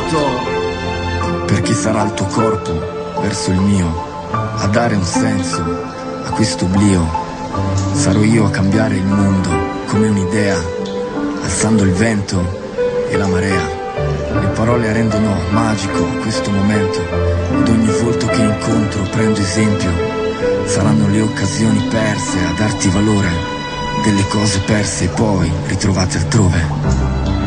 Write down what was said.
vuoto. Per chi sarà il tuo corpo verso il mio, a dare un senso a questo oblio. Sarò io a cambiare il mondo come un'idea, alzando il vento e la marea. Le parole rendono magico questo momento, ed ogni volto che incontro prendo esempio. Saranno le occasioni perse a darti valore, delle cose perse e poi ritrovate altrove.